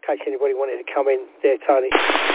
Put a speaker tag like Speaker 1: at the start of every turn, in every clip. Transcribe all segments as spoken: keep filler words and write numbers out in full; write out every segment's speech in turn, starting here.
Speaker 1: case anybody wanted to come in there, Tony.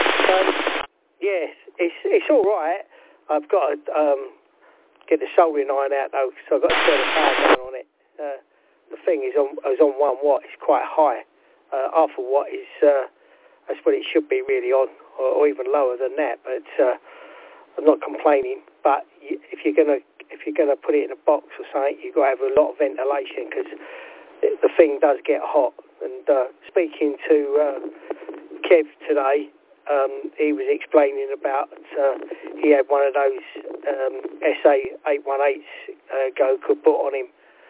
Speaker 1: Um, yeah, it's it's all right. I've got to um, get the soldering iron out though, so I've got to turn the power down on it. Uh, the thing is on is on one watt. It's quite high. Uh, half a watt is uh, that's what it should be really on, or, or even lower than that. But uh, I'm not complaining. But if you're gonna if you're gonna put it in a box or something, you've got to have a lot of ventilation because the thing does get hot. And uh, speaking to uh, Kev today, um, he was explaining about uh, he had one of those um, S A eight eighteens uh, go could put on him.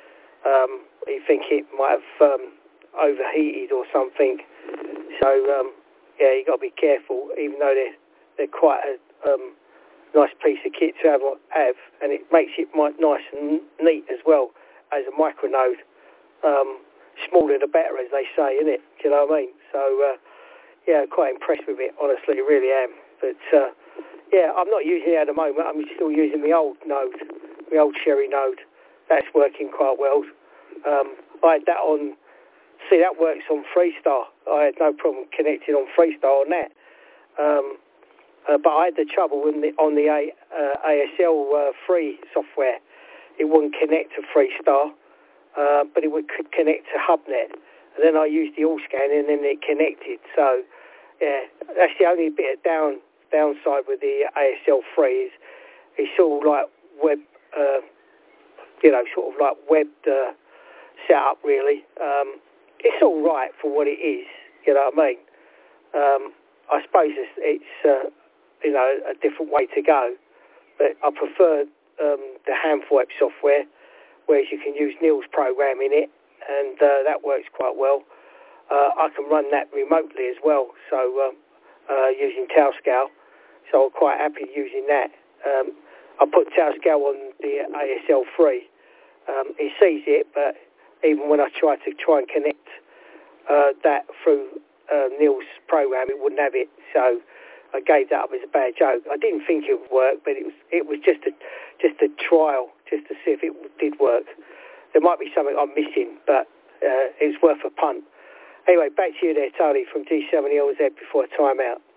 Speaker 1: Um, he think it might have um, overheated or something. So um, yeah, you got to be careful, even though they're they're quite a um, nice piece of kit to have, have, and it makes it nice and neat as well as a micronode. Um, smaller the better, as they say, isn't it? Do you know what I mean? So, uh, yeah, quite impressed with it, honestly, really am. But, uh, yeah, I'm not using it at the moment. I'm still using the old node, the old Sherry node. That's working quite well. Um, I had that on, see, that works on Freestar. I had no problem connecting on Freestar on that. Um, uh, but I had the trouble in the, on the A, uh, A S L uh, free software. It wouldn't connect to Freestar. Uh, but it would connect to HubNet, and then I used the AllScan, and then it connected. So, yeah, that's the only bit of down downside with the A S L three is it's all like web, uh, you know, sort of like web uh, setup really. Um, it's all right for what it is, you know what I mean? Um, I suppose it's, it's uh, you know, a different way to go, but I prefer um, the Handful app software, whereas you can use Neil's program in it, and uh, that works quite well. Uh, I can run that remotely as well, so um, uh, using Tailscale, so I'm quite happy using that. Um, I put Tailscale on the A S L three. Um, it sees it, but even when I try to try and connect uh, that through uh, Neil's program, it wouldn't have it, so I gave that up as a bad joke. I didn't think it would work, but it was it was just a just a trial, just to see if it did work. There might be something I'm missing, but uh, it's worth a punt. Anyway, back to you there, Tony, from D seven L Z before time out.